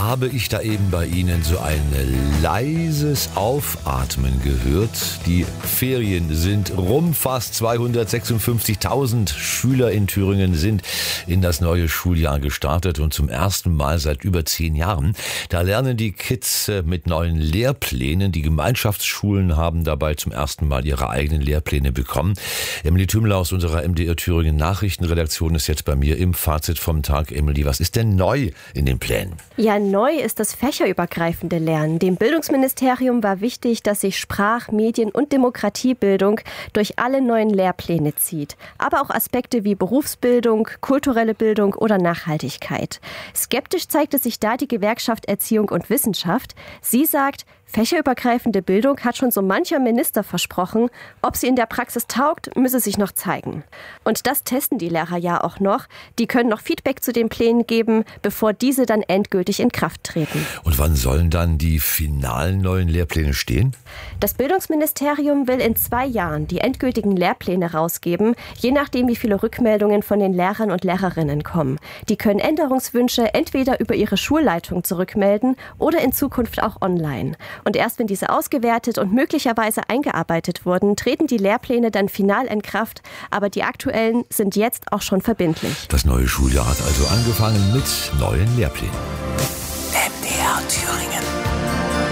habe ich da eben bei Ihnen so ein leises Aufatmen gehört. Die Ferien sind rum. Fast 256.000 Schüler in Thüringen sind in das neue Schuljahr gestartet und zum ersten Mal seit über 10 Jahren. Da lernen die Kids mit neuen Lehrplänen. Die Gemeinschaftsschulen haben dabei zum ersten Mal ihre eigenen Lehrpläne bekommen. Emily Tümmler aus unserer MDR Thüringen Nachrichtenredaktion ist jetzt bei mir im Fazit vom Tag. Emily, was ist denn neu in den Plänen? Ja, neu ist das fächerübergreifende Lernen. Dem Bildungsministerium war wichtig, dass sich Sprach-, Medien- und Demokratiebildung durch alle neuen Lehrpläne zieht. Aber auch Aspekte wie Berufsbildung, kulturelle Bildung oder Nachhaltigkeit. Skeptisch zeigte sich da die Gewerkschaft Erziehung und Wissenschaft. Sie sagt, fächerübergreifende Bildung hat schon so mancher Minister versprochen. Ob sie in der Praxis taugt, müsse sich noch zeigen. Und das testen die Lehrer ja auch noch. Die können noch Feedback zu den Plänen geben, bevor diese dann endgültig in Kraft treten. Und wann sollen dann die finalen neuen Lehrpläne stehen? Das Bildungsministerium will in 2 Jahren die endgültigen Lehrpläne rausgeben, je nachdem, wie viele Rückmeldungen von den Lehrern und Lehrerinnen kommen. Die können Änderungswünsche entweder über ihre Schulleitung zurückmelden oder in Zukunft auch online. Und erst wenn diese ausgewertet und möglicherweise eingearbeitet wurden, treten die Lehrpläne dann final in Kraft. Aber die aktuellen sind jetzt auch schon verbindlich. Das neue Schuljahr hat also angefangen mit neuen Lehrplänen. MDR Thüringen.